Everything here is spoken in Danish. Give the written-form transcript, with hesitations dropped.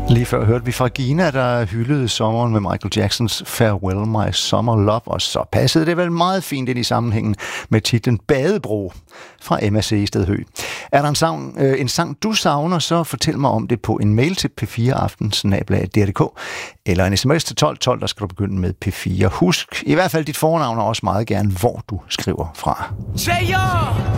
Lige før hørte vi fra Gina, der hyldede sommeren med Michael Jacksons Farewell My Summer Love, og så passede det vel meget fint ind i sammenhængen med titlen Badebro fra MSC i Stedhø. Er der en sang, du savner, så fortæl mig om det på en mail til p4aften@dr.dk eller en sms til 1212, der skal du begynde med P4. Husk i hvert fald dit fornavn og også meget gerne, hvor du skriver fra.